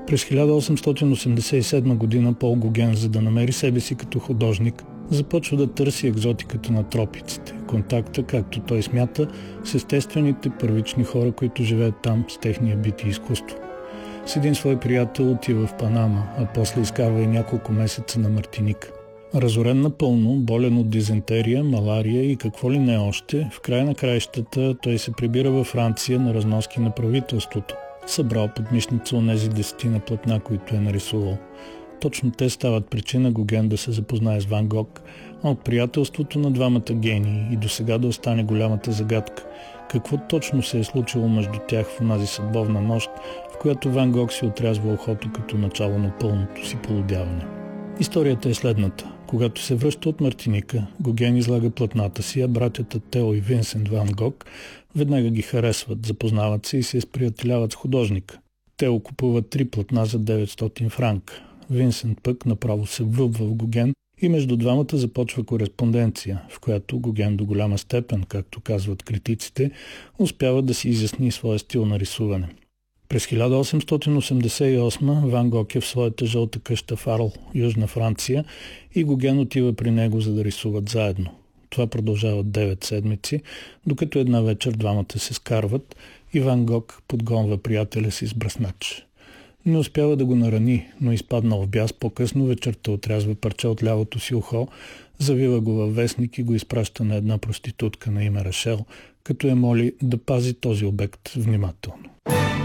През 1887 година Пол Гоген, за да намери себе си като художник, започва да търси екзотиката на тропиците, контакта, както той смята, с естествените първични хора, които живеят там с техния бит и изкуство. С един свой приятел отива в Панама, а после изкарва и няколко месеца на Мартиника. Разорен напълно, болен от дизентерия, малария и какво ли не още, в края на краищата той се прибира във Франция на разноски на правителството. Събрал под мишница онези 10 платна, които е нарисувал. Точно те стават причина Гоген да се запознае с Ван Гог, а от приятелството на двамата гении и до сега да остане голямата загадка. Какво точно се е случило между тях в онази съдбовна нощ, в която Ван Гог си отрязва ухото като начало на пълното си полудяване. Историята е следната. Когато се връща от Мартиника, Гоген излага платната си, а братята Тео и Винсент Ван Гог веднага ги харесват, запознават се и се сприятеляват с художника. Тео купува 3 платна за 900 франка. Винсент пък направо се влюбва в Гоген и между двамата започва кореспонденция, в която Гоген до голяма степен, както казват критиците, успява да си изясни своя стил на рисуване. През 1888 Ван Гог е в своята жълта къща в Арл, Южна Франция, и Гоген отива при него, за да рисуват заедно. Това продължава 9 седмици, докато една вечер двамата се скарват и Ван Гог подгонва приятеля си с бръснач. Не успява да го нарани, но изпаднал в бяс, по-късно вечерта отрязва парче от лявото си ухо, завива го във вестник и го изпраща на една проститутка на име Рашел, като я моли да пази този обект внимателно.